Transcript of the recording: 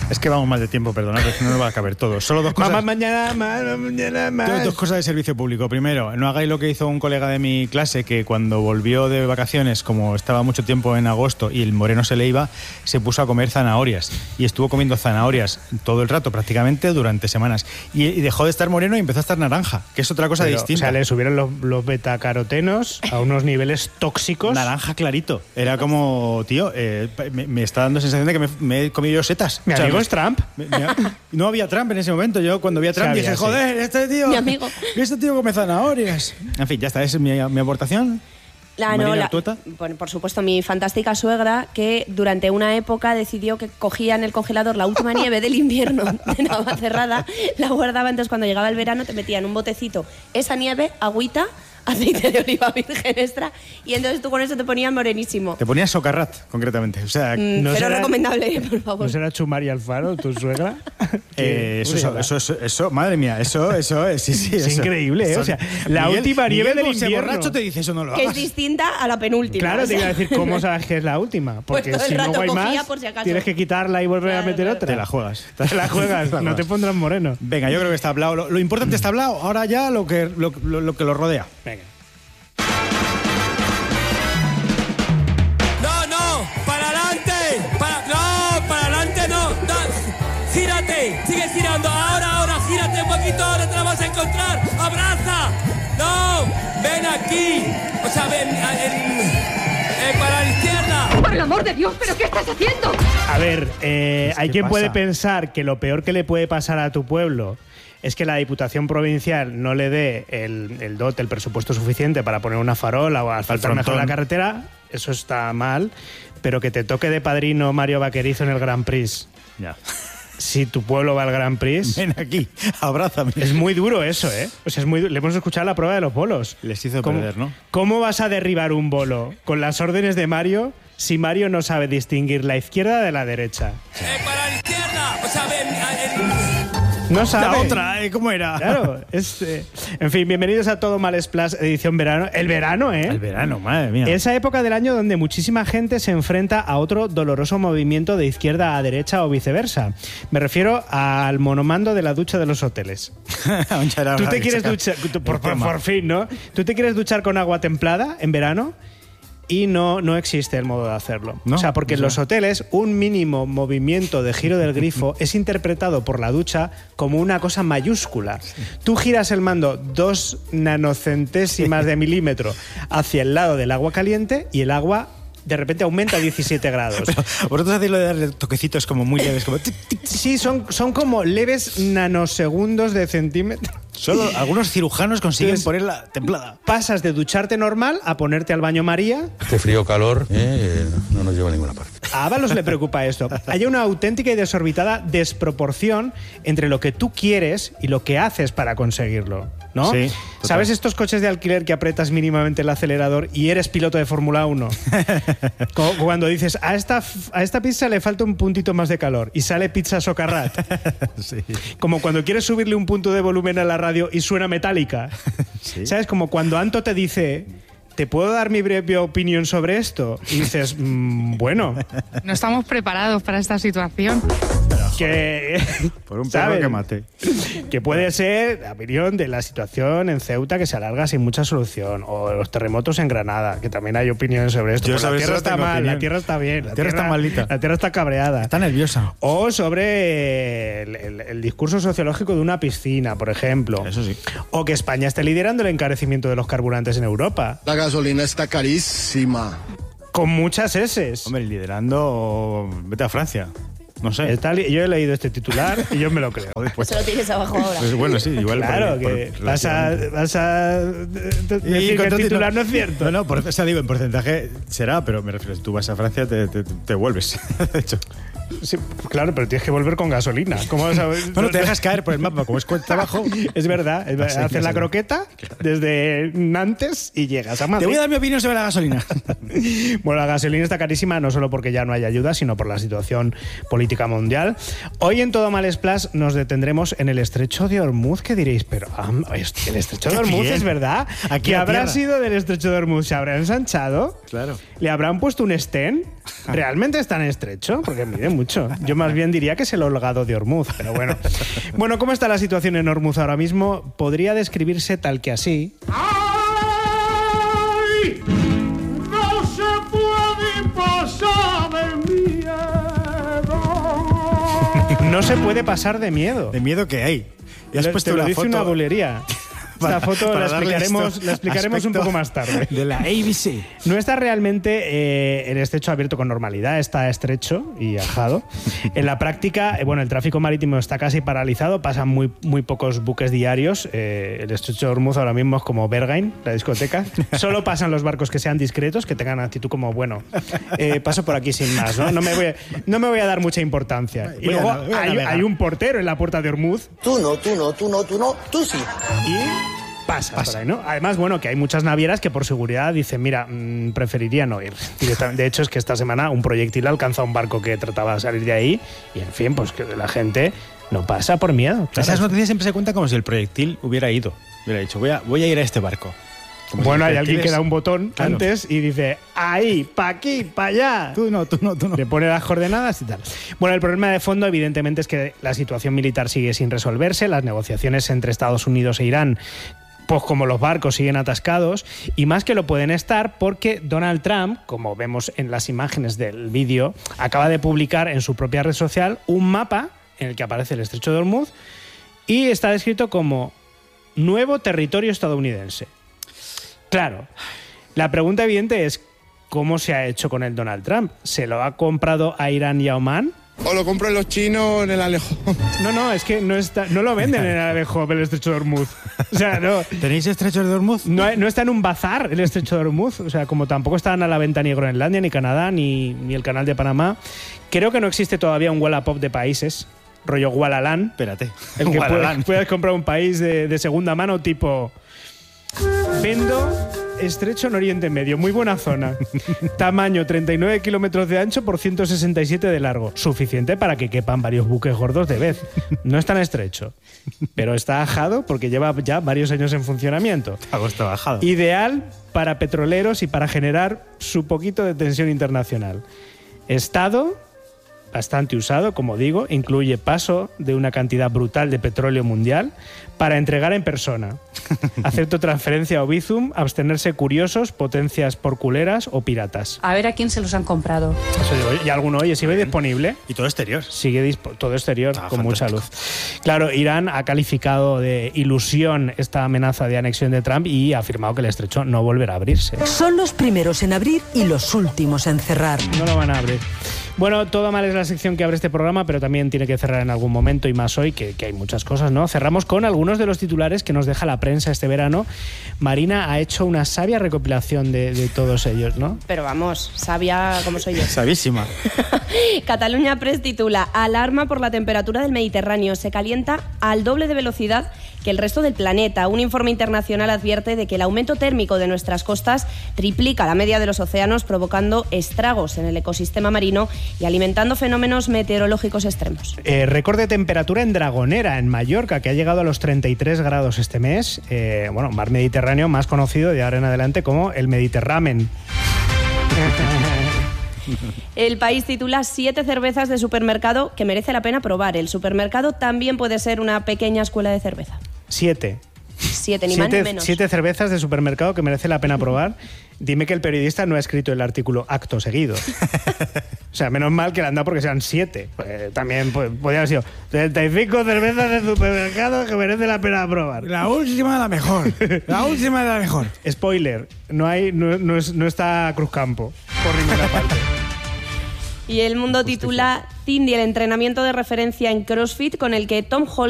Es que vamos mal de tiempo, perdonad, que no nos va a caber todo. Solo dos cosas. Mañana más. Dos cosas de servicio público. Primero, no hagáis lo que hizo un colega de mi clase, que cuando volvió de vacaciones, como estaba mucho tiempo en agosto y el moreno se le iba, se puso a comer zanahorias. Y estuvo comiendo zanahorias todo el rato, prácticamente durante semanas. Y dejó de estar moreno y empezó a estar naranja, que es otra cosa distinta. O sea, le subieron los betacarotenos a unos niveles tóxicos. Naranja clarito. Era como, tío, me está dando sensación de que me he comido yo setas. Mi amigo es Trump. No había Trump en ese momento. Yo cuando vi a Trump dije, joder, este tío... Mi amigo. Este tío come zanahorias. En fin, ya está, esa es mi aportación. Por supuesto, mi fantástica suegra, que durante una época decidió que cogía en el congelador la última nieve del invierno de Navacerrada, la guardaba, entonces cuando llegaba el verano te metía en un botecito esa nieve, agüita, aceite de oliva virgen extra, y entonces tú con eso te ponías morenísimo. Te ponías socarrat, concretamente. O sea, pero recomendable, por favor. ¿No será Chumari Alfaro, tu suegra? Eso, madre mía, eso es, sí, es eso. increíble, ¿eh? O sea, la última nieve del invierno. borracho te dice eso, no lo hagas. Que es distinta a la penúltima. Claro, te iba a decir, ¿cómo sabes que es la última? Porque pues si no hay más, si tienes que quitarla y volver a meter otra. Te la juegas. No te pondrás moreno. Venga, yo creo que está hablado. Lo importante está hablado, ahora ya lo que lo rodea. Venga. Gírate, sigue girando, ahora, gírate un poquito, ahora te la vas a encontrar, abraza, no, ven aquí, o sea, ven, para la izquierda. Por el amor de Dios, ¿pero qué estás haciendo? A ver, hay quien puede pensar que lo peor que le puede pasar a tu pueblo es que la Diputación Provincial no le dé el dote, el presupuesto suficiente para poner una farola o asfaltar mejor la carretera. Eso está mal, pero que te toque de padrino Mario Vaquerizo en el Grand Prix. Ya. Si tu pueblo va al Grand Prix... Ven aquí, abrázame. Es muy duro eso, ¿eh? O sea, le hemos escuchado la prueba de los bolos. Les hizo perder, ¿no? ¿Cómo vas a derribar un bolo con las órdenes de Mario si Mario no sabe distinguir la izquierda de la derecha? Para la izquierda, o sea, ven... No sabe. La otra, ¿cómo era? Claro. En fin, bienvenidos a Todo Mal Splash, edición verano. El verano, ¿eh? El verano, madre mía. Esa época del año donde muchísima gente se enfrenta a otro doloroso movimiento de izquierda a derecha o viceversa. Me refiero al monomando de la ducha de los hoteles. ¿Tú te quieres duchar? Por fin, ¿no? ¿Tú te quieres duchar con agua templada en verano? Y no existe el modo de hacerlo. ¿No? O sea, porque en los hoteles un mínimo movimiento de giro del grifo es interpretado por la ducha como una cosa mayúscula. Sí. Tú giras el mando 2 nanocentésimas de milímetro hacia el lado del agua caliente y el agua de repente aumenta a 17 grados. Pero vosotros hacéis lo de darle toquecitos como muy leves. Como... Sí, son como leves nanosegundos de centímetro. Solo algunos cirujanos consiguen ponerla templada. Pasas de ducharte normal a ponerte al baño María. Este frío calor no nos lleva a ninguna parte. A Ábalos le preocupa esto. Hay una auténtica y desorbitada desproporción entre lo que tú quieres y lo que haces para conseguirlo, ¿no? Sí, ¿sabes estos coches de alquiler que apretas mínimamente el acelerador y eres piloto de Fórmula 1? Cuando dices, a esta pizza le falta un puntito más de calor y sale pizza socarrat. Sí. Como cuando quieres subirle un punto de volumen a la radio y suena metálica. Sí. ¿Sabes? Como cuando Anto te dice, ¿te puedo dar mi breve opinión sobre esto? Y dices, bueno. No estamos preparados para esta situación. Que, por un perro que mate. Que puede ser la opinión de la situación en Ceuta que se alarga sin mucha solución, o los terremotos en Granada, que también hay opiniones sobre esto. Yo la tierra está mal, la tierra está bien, la tierra está malita, la tierra está cabreada, está nerviosa. O sobre el discurso sociológico de una piscina, por ejemplo. Eso sí. O que España esté liderando el encarecimiento de los carburantes en Europa. La gasolina está carísima. Con muchas eses. Hombre, liderando, vete a Francia. No sé. Yo he leído este titular y yo me lo creo. Pues eso lo tienes abajo ahora. Pues bueno, sí, igual. Claro, que vas a decir que el titular no es cierto. No, o sea, digo, en porcentaje será, pero me refiero, si tú vas a Francia te vuelves, de hecho. Sí, claro, pero tienes que volver con gasolina. ¿Cómo vas a... Bueno, te dejas caer por el mapa, como es cuesta abajo. Es verdad, haces la croqueta desde Nantes y llegas a Madrid. Te voy a dar mi opinión sobre la gasolina. Bueno, la gasolina está carísima no solo porque ya no hay ayuda, sino por la situación política mundial. Hoy en Todo Mal Splash nos detendremos en el Estrecho de Hormuz, que diréis, pero el Estrecho de Hormuz es verdad. Aquí ¿Qué habrá sido del Estrecho de Hormuz? ¿Se habrá ensanchado? Claro. ¿Le habrán puesto un estén? ¿Realmente es tan estrecho? Porque mide mucho. Yo más bien diría que es el holgado de Ormuz, pero bueno. Bueno, ¿cómo está la situación en Ormuz ahora mismo? Podría describirse tal que así. ¡Ay! No se puede pasar de miedo. No se puede pasar de miedo. ¿De miedo qué hay? Ya has puesto te lo una dice foto. una bulería. Esta foto la explicaremos un poco más tarde. De la ABC. No está realmente el estrecho abierto con normalidad, está estrecho y ajado. En la práctica, el tráfico marítimo está casi paralizado, pasan muy pocos buques diarios. El estrecho de Ormuz ahora mismo es como Berghain, la discoteca. Solo pasan los barcos que sean discretos, que tengan actitud como, paso por aquí sin más, ¿no? No me voy a dar mucha importancia. Y luego hay un portero en la puerta de Ormuz. Tú no, tú sí. Y pasa por ahí, ¿no? Además, que hay muchas navieras que por seguridad dicen, mira, preferiría no ir. De hecho, es que esta semana un proyectil ha alcanzado un barco que trataba de salir de ahí y, en fin, pues que la gente no pasa por miedo. Claro. Esas noticias siempre se cuentan como si el proyectil hubiera ido. Hubiera dicho, voy a ir a este barco. Como hay alguien que da un botón antes y dice, ahí, pa' aquí, pa' allá. Tú no. Le pone las coordenadas y tal. Bueno, el problema de fondo, evidentemente, es que la situación militar sigue sin resolverse. Las negociaciones entre Estados Unidos e Irán, pues como los barcos siguen atascados, y más que lo pueden estar porque Donald Trump, como vemos en las imágenes del vídeo, acaba de publicar en su propia red social un mapa en el que aparece el estrecho de Ormuz y está descrito como nuevo territorio estadounidense. Claro, la pregunta evidente es ¿cómo se ha hecho con el Donald Trump? ¿Se lo ha comprado a Irán y a Omán? O lo compran los chinos en el Alejo. No, es que no lo venden en el Alejo, el estrecho de Ormuz. O sea, no. ¿Tenéis estrechos de Ormuz? No está en un bazar el estrecho de Ormuz. O sea, como tampoco están a la venta ni Groenlandia, ni Canadá, ni el canal de Panamá. Creo que no existe todavía un Wallapop de países, rollo Wallaland. Espérate. El que puedes comprar un país de segunda mano tipo... Vendo estrecho en Oriente Medio, muy buena zona. Tamaño 39 kilómetros de ancho por 167 de largo. Suficiente para que quepan varios buques gordos de vez. No es tan estrecho, pero está ajado porque lleva ya varios años en funcionamiento. Está bajado. Ideal para petroleros y para generar su poquito de tensión internacional. Estado bastante usado, como digo, incluye paso de una cantidad brutal de petróleo mundial para entregar en persona. Acepto transferencia o Bizum, abstenerse curiosos, potencias porculeras o piratas. A ver a quién se los han comprado. Y alguno, sigue disponible. Y todo exterior. Sigue todo exterior, con fantástico. mucha luz. Claro, Irán ha calificado de ilusión esta amenaza de anexión de Trump y ha afirmado que el estrecho no volverá a abrirse. Son los primeros en abrir y los últimos en cerrar. No lo van a abrir. Bueno, todo mal es la sección que abre este programa, pero también tiene que cerrar en algún momento y más hoy, que hay muchas cosas, ¿no? Cerramos con algunos de los titulares que nos deja la prensa este verano. Marina ha hecho una sabia recopilación de todos ellos, ¿no? Pero vamos, sabia como soy yo. Sabísima. Cataluña Press titula: alarma por la temperatura del Mediterráneo. Se calienta al doble de velocidad que el resto del planeta. Un informe internacional advierte de que el aumento térmico de nuestras costas triplica la media de los océanos, provocando estragos en el ecosistema marino y alimentando fenómenos meteorológicos extremos. Récord de temperatura en Dragonera, en Mallorca, que ha llegado a los 33 grados este mes. Mar Mediterráneo, más conocido de ahora en adelante como el Mediterramen. El País titula: 7 cervezas de supermercado que merece la pena probar. El supermercado también puede ser una pequeña escuela de cerveza. 7, ni más ni menos. 7 cervezas de supermercado que merece la pena probar. Dime que el periodista no ha escrito el artículo acto seguido. O sea, menos mal que le han dado porque sean 7. También podría haber sido 35 cervezas de supermercado que merece la pena probar. La última la mejor. La última es la mejor. Spoiler, no está Cruzcampo por ninguna parte. Y El Mundo titula: Cindy, el entrenamiento de referencia en CrossFit con el que Tom Holland